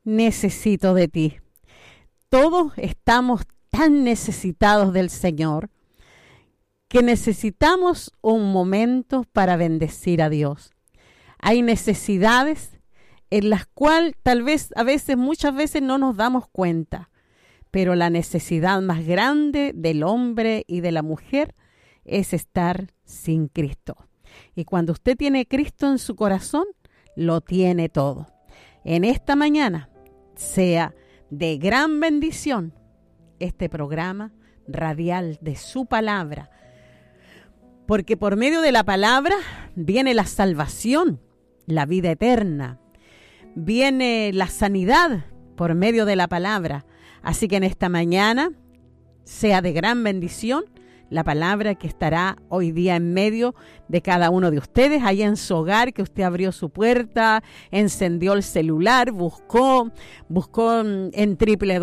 necesito de ti. Todos estamos tan necesitados del Señor que necesitamos un momento para bendecir a Dios. Hay necesidades en las cuales tal vez, muchas veces no nos damos cuenta, pero la necesidad más grande del hombre y de la mujer es estar sin Cristo. Y cuando usted tiene Cristo en su corazón, lo tiene todo. En esta mañana sea de gran bendición este programa radial de su palabra, porque por medio de la palabra viene la salvación, la vida eterna, viene la sanidad por medio de la palabra. Así que en esta mañana sea de gran bendición la palabra que estará hoy día en medio de cada uno de ustedes, allá en su hogar, que usted abrió su puerta, encendió el celular, buscó en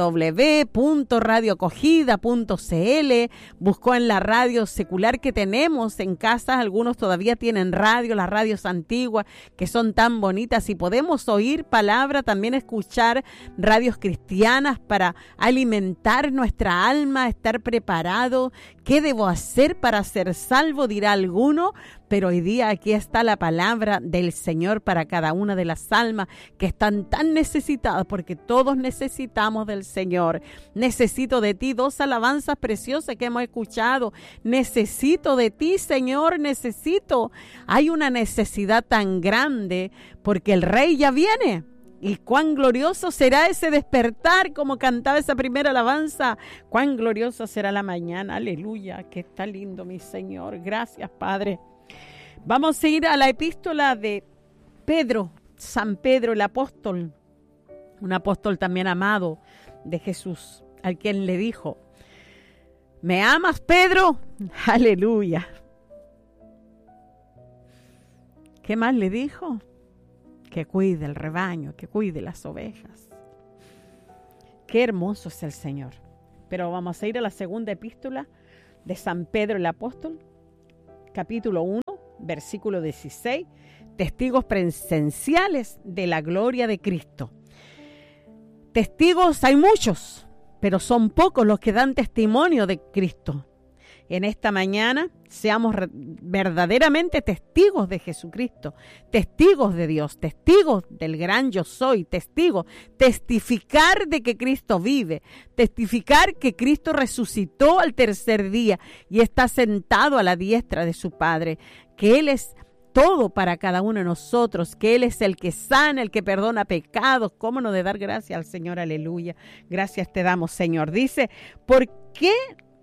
www.radioacogida.cl, buscó en la radio secular que tenemos en casa. Algunos todavía tienen radio, las radios antiguas que son tan bonitas, y podemos oír palabra, también escuchar radios cristianas para alimentar nuestra alma, estar preparado. ¿Qué debo hacer para ser salvo?, dirá alguno, pero hoy día aquí está la palabra del Señor para cada una de las almas que están tan necesitadas, porque todos necesitamos del Señor. Necesito de ti, 2 alabanzas preciosas que hemos escuchado. Necesito de ti, Señor, necesito. Hay una necesidad tan grande porque el Rey ya viene. Y cuán glorioso será ese despertar, como cantaba esa primera alabanza. Cuán glorioso será la mañana. Aleluya, que está lindo, mi Señor. Gracias, Padre. Vamos a ir a la epístola de Pedro, San Pedro, el apóstol. Un apóstol también amado de Jesús, al quien le dijo: ¿me amas, Pedro? Aleluya. ¿Qué más le dijo? Que cuide el rebaño, que cuide las ovejas. Qué hermoso es el Señor. Pero vamos a ir a la segunda epístola de San Pedro el apóstol, capítulo 1, versículo 16. Testigos presenciales de la gloria de Cristo. Testigos hay muchos, pero son pocos los que dan testimonio de Cristo. En esta mañana seamos verdaderamente testigos de Jesucristo, testigos de Dios, testigos del gran yo soy, testificar de que Cristo vive, testificar que Cristo resucitó al tercer día y está sentado a la diestra de su Padre, que Él es todo para cada uno de nosotros, que Él es el que sana, el que perdona pecados. ¿Cómo no de dar gracias al Señor? Aleluya. Gracias te damos, Señor. Dice, ¿por qué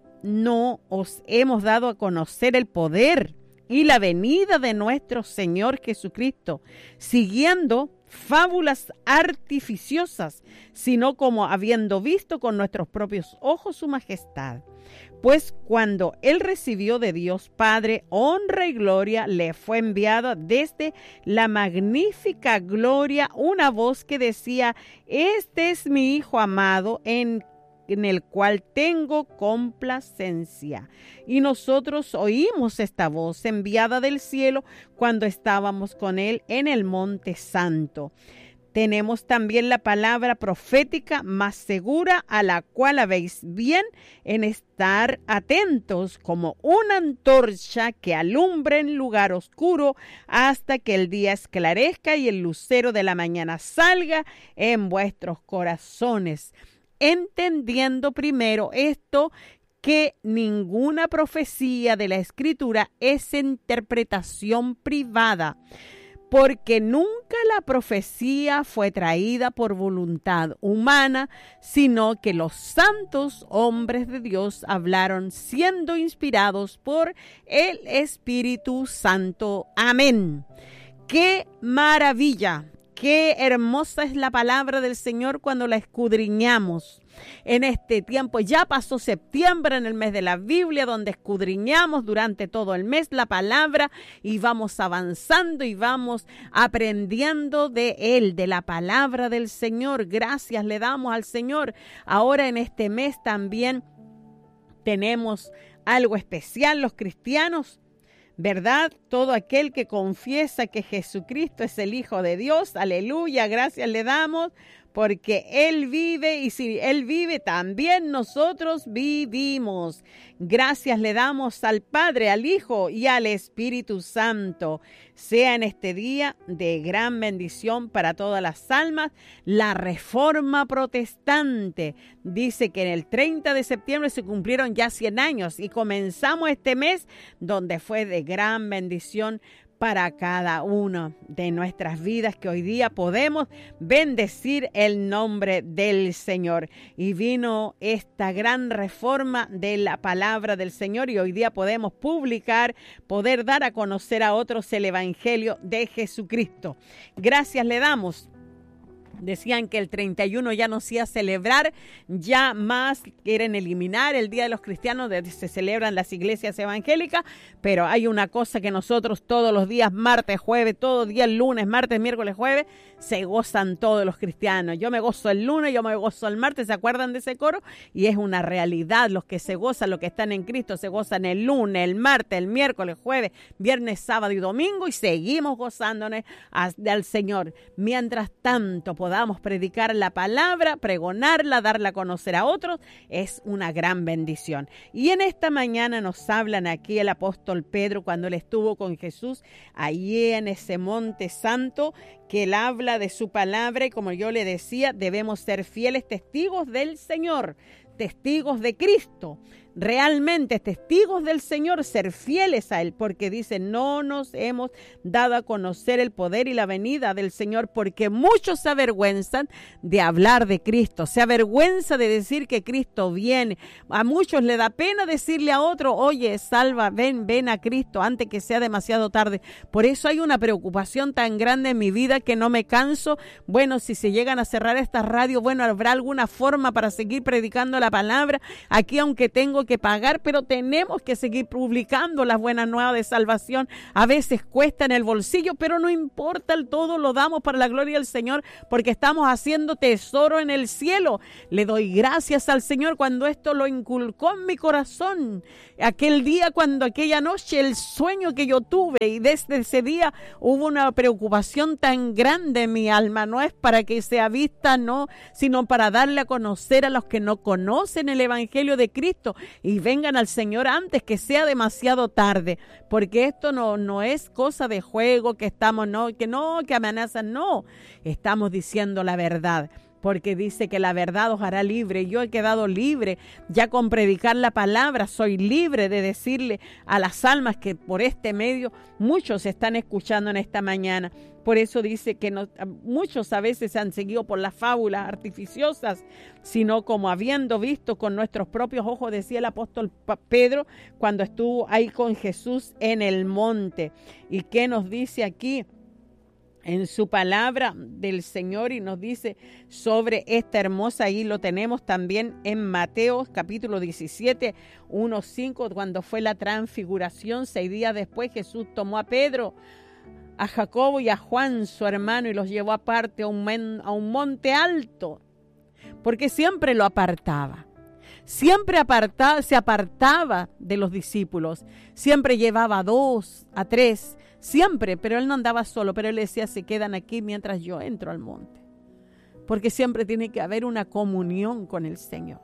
no os hemos dado a conocer el poder y la venida de nuestro Señor Jesucristo, siguiendo fábulas artificiosas, sino como habiendo visto con nuestros propios ojos su majestad? Pues cuando Él recibió de Dios Padre honra y gloria, le fue enviada desde la magnífica gloria una voz que decía: este es mi Hijo amado, en el cual tengo complacencia. Y nosotros oímos esta voz enviada del cielo cuando estábamos con Él en el Monte Santo. Tenemos también la palabra profética más segura, a la cual habéis bien en estar atentos como una antorcha que alumbra en lugar oscuro hasta que el día esclarezca y el lucero de la mañana salga en vuestros corazones. Entendiendo primero esto, que ninguna profecía de la Escritura es interpretación privada, porque nunca la profecía fue traída por voluntad humana, sino que los santos hombres de Dios hablaron siendo inspirados por el Espíritu Santo. Amén. ¡Qué maravilla! Qué hermosa es la palabra del Señor cuando la escudriñamos en este tiempo. Ya pasó septiembre, en el mes de la Biblia, donde escudriñamos durante todo el mes la palabra y vamos avanzando y vamos aprendiendo de Él, de la palabra del Señor. Gracias le damos al Señor. Ahora en este mes también tenemos algo especial los cristianos, ¿verdad? todo aquel que confiesa que Jesucristo es el Hijo de Dios. Aleluya, gracias le damos porque Él vive y si Él vive también nosotros vivimos. Gracias le damos al Padre, al Hijo y al Espíritu Santo. Sea en este día de gran bendición para todas las almas. La Reforma Protestante dice que en el 30 de septiembre se cumplieron ya 100 años y comenzamos este mes donde fue de gran bendición para cada una de nuestras vidas, que hoy día podemos bendecir el nombre del Señor. Y vino esta gran reforma de la palabra del Señor y hoy día podemos publicar, poder dar a conocer a otros el Evangelio de Jesucristo. Gracias le damos. Decían que el 31 ya no se iba a celebrar, ya más quieren eliminar el Día de los Cristianos, se celebran las iglesias evangélicas, pero hay una cosa que nosotros todos los días, martes, jueves, todo día, lunes, martes, miércoles, jueves, se gozan todos los cristianos. Yo me gozo el lunes, yo me gozo el martes, ¿se acuerdan de ese coro? Y es una realidad, los que se gozan, los que están en Cristo, se gozan el lunes, el martes, el miércoles, jueves, viernes, sábado y domingo y seguimos gozándonos al Señor. Mientras tanto, podamos predicar la palabra, pregonarla, darla a conocer a otros, es una gran bendición. Y en esta mañana nos hablan aquí el apóstol Pedro cuando él estuvo con Jesús allí en ese monte santo, que él habla de su palabra y como yo le decía, debemos ser fieles testigos del Señor, testigos de Cristo. Realmente testigos del Señor, ser fieles a Él, porque dice, no nos hemos dado a conocer el poder y la venida del Señor, porque muchos se avergüenzan de hablar de Cristo, se avergüenza de decir que Cristo viene. A muchos le da pena decirle a otro, oye, salva, ven a Cristo antes que sea demasiado tarde. Por eso hay una preocupación tan grande en mi vida que no me canso. Bueno, si se llegan a cerrar esta radio, bueno, habrá alguna forma para seguir predicando la palabra. Aquí, aunque tengo que pagar, pero tenemos que seguir publicando las buenas nuevas de salvación. A veces cuesta en el bolsillo, pero no importa, el todo lo damos para la gloria del Señor, porque estamos haciendo tesoro en el cielo. Le doy gracias al Señor cuando esto lo inculcó en mi corazón. Aquel día, aquella noche, el sueño que yo tuve, y desde ese día hubo una preocupación tan grande en mi alma. No es para que sea vista, no, sino para darle a conocer a los que no conocen el Evangelio de Cristo y vengan al Señor antes que sea demasiado tarde, porque esto no es cosa de juego, que que amenazan, no, estamos diciendo la verdad. Porque dice que la verdad os hará libre. Yo he quedado libre ya con predicar la palabra. Soy libre de decirle a las almas que por este medio muchos están escuchando en esta mañana. Por eso dice que muchos a veces se han seguido por las fábulas artificiosas, sino como habiendo visto con nuestros propios ojos, decía el apóstol Pedro cuando estuvo ahí con Jesús en el monte. ¿Y qué nos dice aquí en su palabra del Señor? Y nos dice sobre esta hermosa, ahí lo tenemos también en Mateo capítulo 17, 1-5, cuando fue la transfiguración, 6 días después Jesús tomó a Pedro, a Jacobo y a Juan su hermano y los llevó aparte a un monte alto, porque siempre lo apartaba. Siempre se apartaba de los discípulos, siempre llevaba a 2, a 3, siempre, pero él no andaba solo, pero él decía, se quedan aquí mientras yo entro al monte, porque siempre tiene que haber una comunión con el Señor.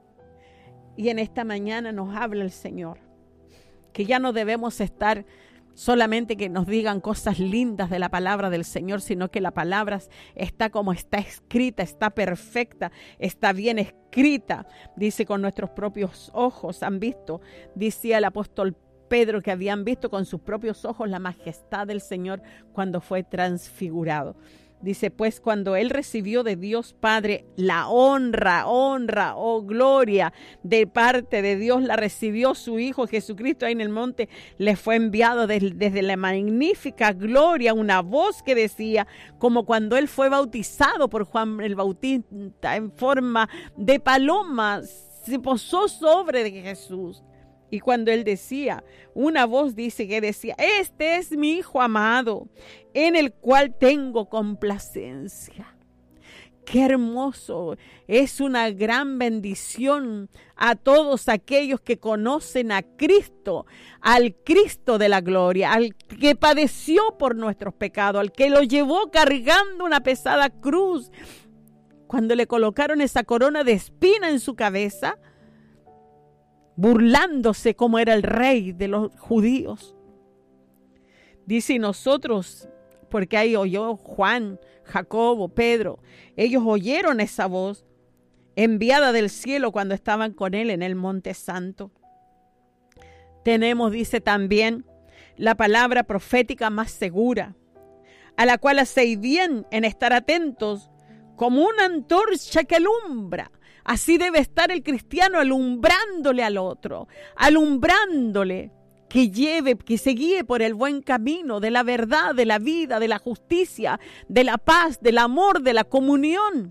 Y en esta mañana nos habla el Señor, que ya no debemos estar solamente que nos digan cosas lindas de la palabra del Señor, sino que la palabra está como está escrita, está perfecta, está bien escrita. Dice, con nuestros propios ojos han visto, decía el apóstol Pedro, que habían visto con sus propios ojos la majestad del Señor cuando fue transfigurado. Dice, pues cuando él recibió de Dios Padre la honra, gloria de parte de Dios, la recibió su Hijo Jesucristo ahí en el monte, le fue enviado desde la magnífica gloria una voz que decía, como cuando él fue bautizado por Juan el Bautista en forma de paloma, se posó sobre Jesús. Y cuando él decía, una voz dice que decía, este es mi Hijo amado, en el cual tengo complacencia. Qué hermoso, es una gran bendición a todos aquellos que conocen a Cristo, al Cristo de la gloria, al que padeció por nuestros pecados, al que lo llevó cargando una pesada cruz. Cuando le colocaron esa corona de espina en su cabeza, burlándose como era el rey de los judíos. Dice, y nosotros, porque ahí oyó Juan, Jacobo, Pedro, ellos oyeron esa voz enviada del cielo cuando estaban con él en el Monte Santo. Tenemos, dice también, la palabra profética más segura, a la cual hacéis bien en estar atentos, como una antorcha que alumbra. Así debe estar el cristiano, alumbrándole al otro, alumbrándole, que se guíe por el buen camino de la verdad, de la vida, de la justicia, de la paz, del amor, de la comunión.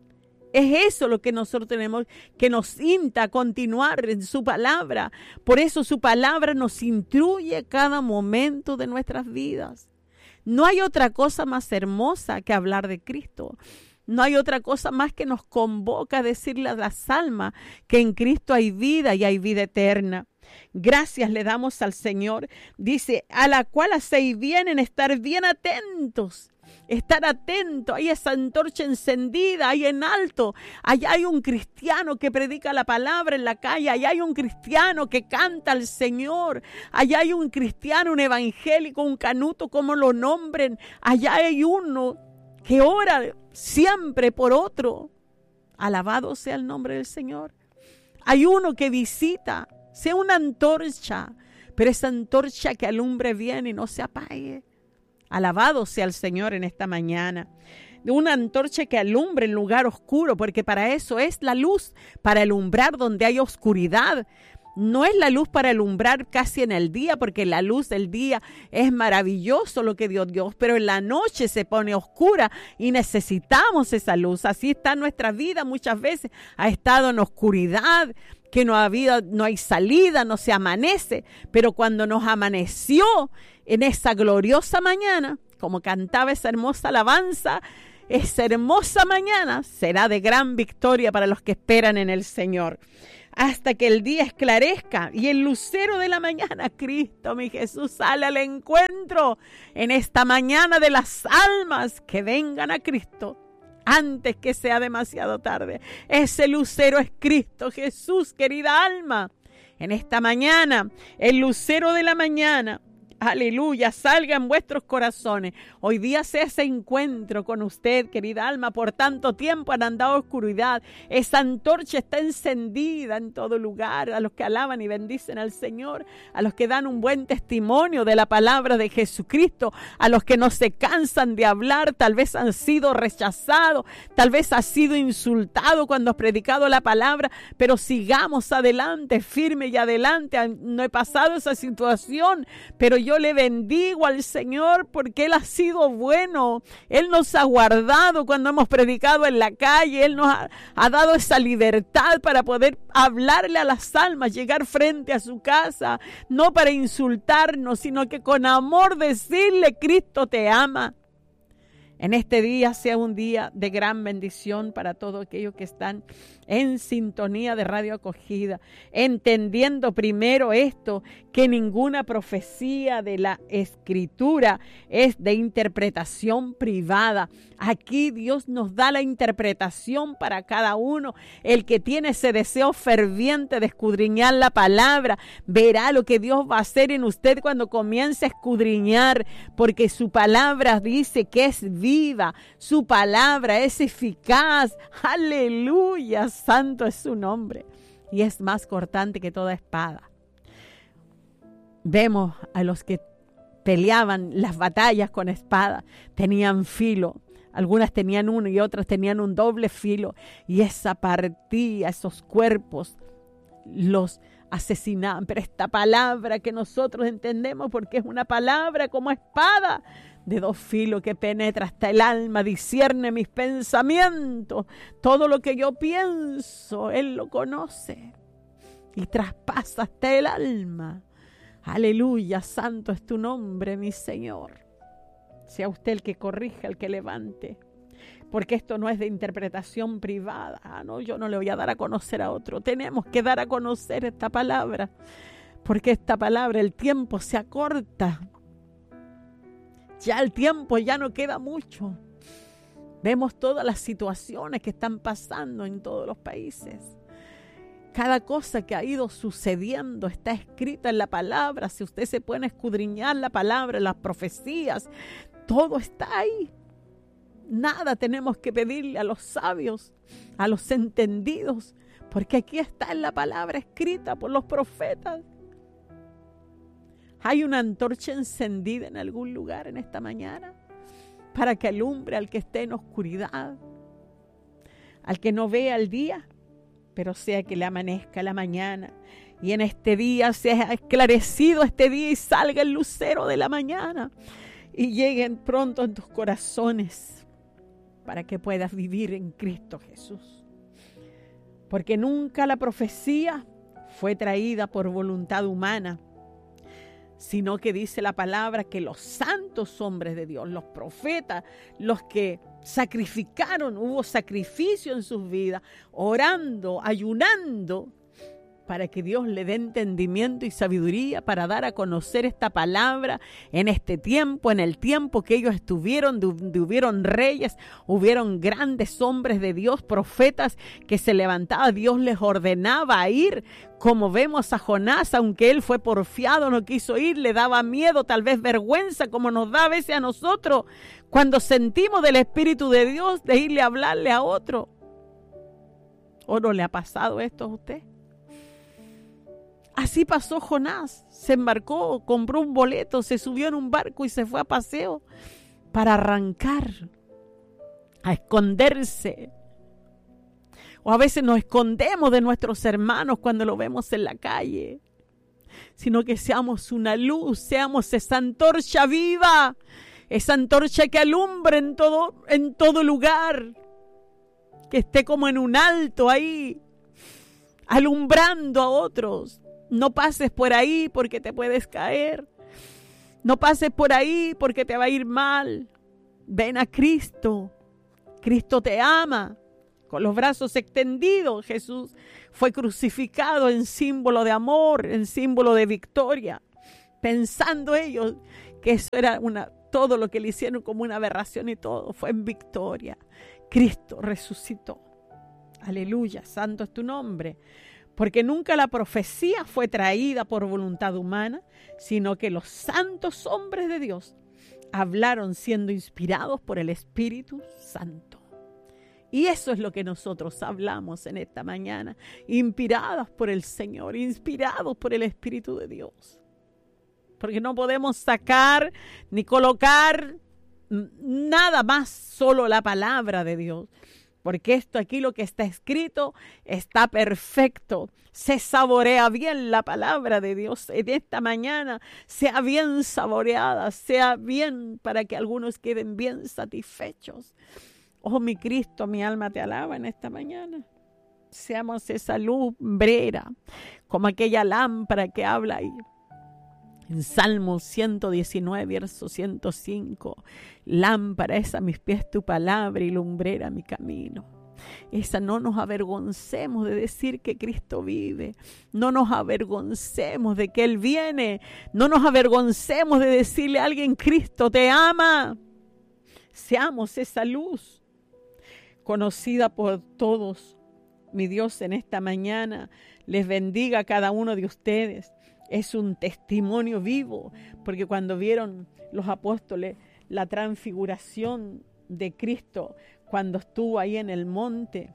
Es eso lo que nosotros tenemos, que nos insta a continuar en su palabra. Por eso su palabra nos instruye cada momento de nuestras vidas. No hay otra cosa más hermosa que hablar de Cristo. No hay otra cosa más que nos convoca a decirle a las almas que en Cristo hay vida y hay vida eterna. Gracias le damos al Señor. Dice, a la cual hacéis bien en estar bien atentos. Estar atento, hay esa antorcha encendida, ahí en alto. Allá hay un cristiano que predica la palabra en la calle. Allá hay un cristiano que canta al Señor. Allá hay un cristiano, un evangélico, un canuto, como lo nombren. Allá hay uno que ora siempre por otro. Alabado sea el nombre del Señor. Hay uno que visita, sea una antorcha, pero esa antorcha que alumbre bien y no se apague. Alabado sea el Señor en esta mañana. Una antorcha que alumbre en lugar oscuro, porque para eso es la luz, para alumbrar donde hay oscuridad. No es la luz para alumbrar casi en el día, porque la luz del día es maravilloso lo que dio Dios, pero en la noche se pone oscura y necesitamos esa luz. Así está nuestra vida muchas veces, ha estado en oscuridad, que no hay salida, no se amanece, pero cuando nos amaneció en esa gloriosa mañana, como cantaba esa hermosa alabanza, esa hermosa mañana será de gran victoria para los que esperan en el Señor. Hasta que el día esclarezca y el lucero de la mañana, Cristo, mi Jesús, sale al encuentro en esta mañana de las almas que vengan a Cristo antes que sea demasiado tarde. Ese lucero es Cristo Jesús, querida alma. En esta mañana, el lucero de la mañana, aleluya, salga en vuestros corazones. Hoy día sea ese encuentro con usted, querida alma. Por tanto tiempo han andado en oscuridad. Esa antorcha está encendida en todo lugar. A los que alaban y bendicen al Señor, a los que dan un buen testimonio de la palabra de Jesucristo, a los que no se cansan de hablar. Tal vez han sido rechazados, tal vez ha sido insultado cuando has predicado la palabra, pero sigamos adelante, firme y adelante. No he pasado esa situación, pero yo le bendigo al Señor porque Él ha sido bueno. Él nos ha guardado cuando hemos predicado en la calle. Él nos ha dado esa libertad para poder hablarle a las almas, llegar frente a su casa, no para insultarnos, sino que con amor decirle: Cristo te ama. En este día sea un día de gran bendición para todos aquellos que están en sintonía de Radio Acogida, entendiendo primero esto, que ninguna profecía de la Escritura es de interpretación privada. Aquí Dios nos da la interpretación para cada uno. El que tiene ese deseo ferviente de escudriñar la palabra, verá lo que Dios va a hacer en usted cuando comience a escudriñar, porque su palabra dice que es viva, su palabra es eficaz. Aleluya, santo es su nombre, y es más cortante que toda espada. Vemos a los que peleaban las batallas con espada, tenían filo. Algunas tenían uno y otras tenían un doble filo, y esa partía, esos cuerpos los asesinaban. Pero esta palabra que nosotros entendemos, porque es una palabra como espada de dos filos que penetra hasta el alma, discierne mis pensamientos, todo lo que yo pienso, Él lo conoce y traspasa hasta el alma. Aleluya, santo es tu nombre, mi Señor. Sea usted el que corrija, el que levante. porque esto no es de interpretación privada. No, yo no le voy a dar a conocer a otro. Tenemos que dar a conocer esta palabra, porque esta palabra, el tiempo se acorta. Ya el tiempo ya no queda mucho. Vemos todas las situaciones que están pasando en todos los países. Cada cosa que ha ido sucediendo está escrita en la palabra. Si usted se puede escudriñar la palabra, las profecías, todo está ahí. Nada tenemos que pedirle a los sabios, a los entendidos, porque aquí está en la palabra escrita por los profetas. ¿Hay una antorcha encendida en algún lugar en esta mañana para que alumbre al que esté en oscuridad, al que no vea el día, pero sea que le amanezca la mañana y en este día sea esclarecido este día y salga el lucero de la mañana y lleguen pronto en tus corazones para que puedas vivir en Cristo Jesús? Porque nunca la profecía fue traída por voluntad humana, sino que dice la palabra que los santos hombres de Dios, los profetas, los que sacrificaron, hubo sacrificio en sus vidas, orando, ayunando, para que Dios le dé entendimiento y sabiduría para dar a conocer esta palabra en este tiempo, en el tiempo que ellos estuvieron, donde hubieron reyes, hubieron grandes hombres de Dios, profetas que se levantaban, Dios les ordenaba ir, como vemos a Jonás, aunque él fue porfiado, no quiso ir, le daba miedo, tal vez vergüenza, como nos da a veces a nosotros, cuando sentimos del Espíritu de Dios, de irle a hablarle a otro. ¿O no le ha pasado esto a usted? Así pasó Jonás, se embarcó, compró un boleto, se subió en un barco y se fue a paseo para arrancar, a esconderse. O a veces nos escondemos de nuestros hermanos cuando lo vemos en la calle, sino que seamos una luz, seamos esa antorcha viva, esa antorcha que alumbre en todo lugar, que esté como en un alto ahí, alumbrando a otros. No pases por ahí porque te puedes caer. No pases por ahí porque te va a ir mal. Ven a Cristo. Cristo te ama. Con los brazos extendidos, Jesús fue crucificado en símbolo de amor, en símbolo de victoria. Pensando ellos que eso era todo lo que le hicieron como una aberración y todo fue en victoria. Cristo resucitó. Aleluya, santo es tu nombre. Porque nunca la profecía fue traída por voluntad humana, sino que los santos hombres de Dios hablaron siendo inspirados por el Espíritu Santo. Y eso es lo que nosotros hablamos en esta mañana, inspirados por el Señor, inspirados por el Espíritu de Dios. Porque no podemos sacar ni colocar nada más, solo la palabra de Dios. Porque esto aquí, lo que está escrito, está perfecto. Se saborea bien la palabra de Dios en esta mañana. Sea bien saboreada, sea bien para que algunos queden bien satisfechos. Oh, mi Cristo, mi alma te alaba en esta mañana. Seamos esa lumbrera, como aquella lámpara que habla ahí. En Salmo 119, verso 105, lámpara es a mis pies tu palabra y lumbrera mi camino. Esa, no nos avergoncemos de decir que Cristo vive, no nos avergoncemos de que Él viene, no nos avergoncemos de decirle a alguien, Cristo te ama. Seamos esa luz conocida por todos. Mi Dios, en esta mañana les bendiga a cada uno de ustedes. Es un testimonio vivo, porque cuando vieron los apóstoles la transfiguración de Cristo, cuando estuvo ahí en el monte,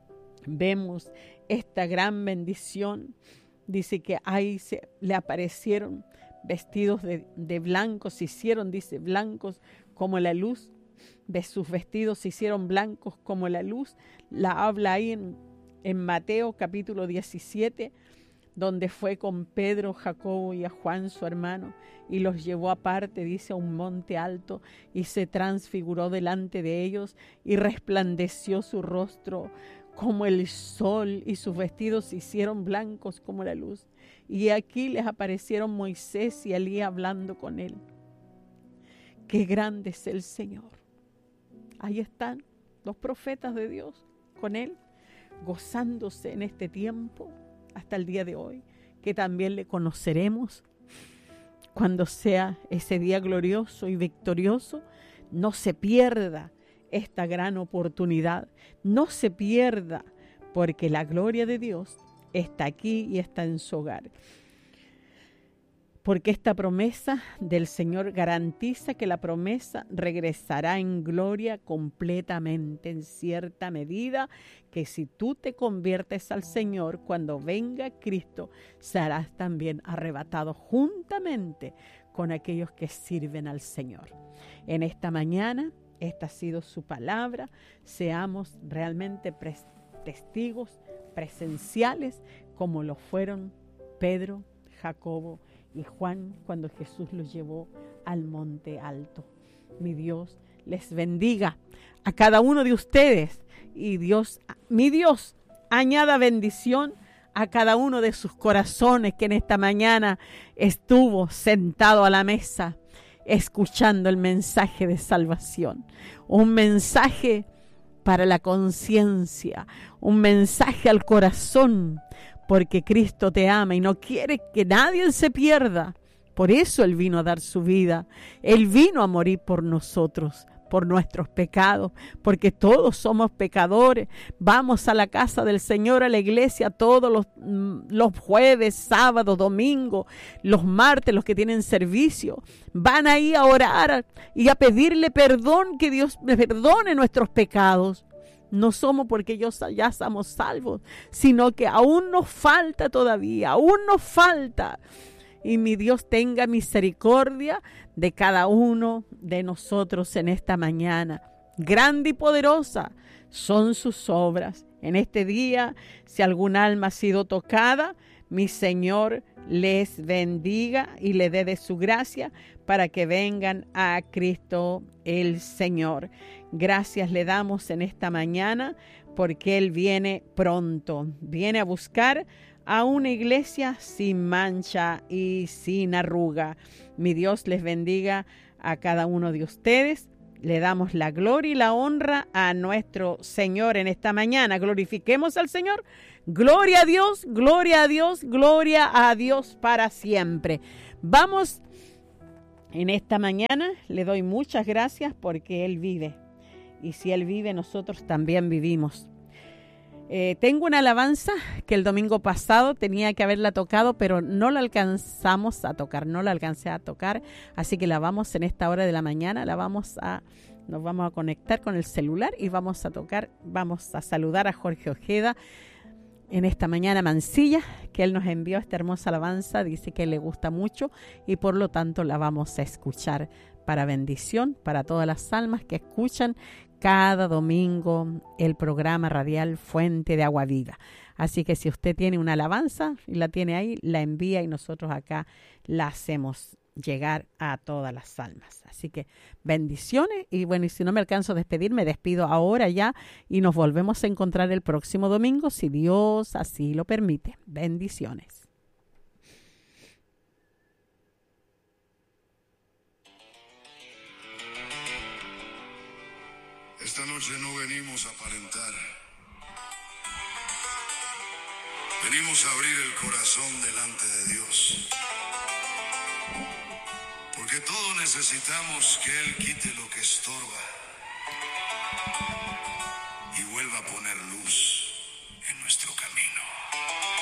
vemos esta gran bendición. Dice que ahí le aparecieron vestidos de blanco, se hicieron, dice, blancos como la luz. De sus vestidos se hicieron blancos como la luz. La habla ahí en Mateo capítulo 17, donde fue con Pedro, Jacobo y a Juan su hermano, y los llevó aparte, dice, a un monte alto, y se transfiguró delante de ellos, y resplandeció su rostro como el sol, y sus vestidos se hicieron blancos como la luz. Y aquí les aparecieron Moisés y Elías hablando con él. ¡Qué grande es el Señor! Ahí están, los profetas de Dios, con Él, gozándose en este tiempo hasta el día de hoy, que también le conoceremos cuando sea ese día glorioso y victorioso. No se pierda esta gran oportunidad, no se pierda, porque la gloria de Dios está aquí y está en su hogar. Porque esta promesa del Señor garantiza que la promesa regresará en gloria completamente, en cierta medida, que si tú te conviertes al Señor, cuando venga Cristo, serás también arrebatado juntamente con aquellos que sirven al Señor. En esta mañana, esta ha sido su palabra. Seamos realmente testigos presenciales como lo fueron Pedro, Jacobo y Juan cuando Jesús los llevó al monte alto. Mi Dios les bendiga a cada uno de ustedes, y mi Dios, añada bendición a cada uno de sus corazones que en esta mañana estuvo sentado a la mesa escuchando el mensaje de salvación, un mensaje para la conciencia, un mensaje al corazón, porque Cristo te ama y no quiere que nadie se pierda. Por eso Él vino a dar su vida. Él vino a morir por nosotros, por nuestros pecados, porque todos somos pecadores. Vamos a la casa del Señor, a la iglesia, todos los jueves, sábado, domingo, los martes, los que tienen servicio. Van ahí a orar y a pedirle perdón, que Dios me perdone nuestros pecados. No somos porque ya somos salvos, sino que aún nos falta todavía, aún nos falta. Y mi Dios tenga misericordia de cada uno de nosotros en esta mañana. Grande y poderosa son sus obras. En este día, si algún alma ha sido tocada, mi Señor les bendiga y le dé de su gracia para que vengan a Cristo el Señor. Gracias le damos en esta mañana porque Él viene pronto. Viene a buscar a una iglesia sin mancha y sin arruga. Mi Dios les bendiga a cada uno de ustedes. Le damos la gloria y la honra a nuestro Señor en esta mañana. Glorifiquemos al Señor. Gloria a Dios, gloria a Dios, gloria a Dios para siempre. Vamos, en esta mañana le doy muchas gracias porque Él vive. Y si Él vive, nosotros también vivimos. Tengo una alabanza que el domingo pasado tenía que haberla tocado, pero no la alcanzamos a tocar, no la alcancé a tocar, así que la vamos en esta hora de la mañana, nos vamos a conectar con el celular y vamos a tocar, vamos a saludar a Jorge Ojeda en esta mañana Mancilla, que él nos envió esta hermosa alabanza, dice que le gusta mucho y por lo tanto la vamos a escuchar para bendición, para todas las almas que escuchan cada domingo el programa radial Fuente de Agua Viva. Así que si usted tiene una alabanza y la tiene ahí, la envía y nosotros acá la hacemos llegar a todas las almas. Así que bendiciones y bueno, y si no me alcanzo a despedir, me despido ahora ya y nos volvemos a encontrar el próximo domingo si Dios así lo permite. Bendiciones. Esta noche no venimos a aparentar. Venimos a abrir el corazón delante de Dios. Porque todos necesitamos que Él quite lo que estorba y vuelva a poner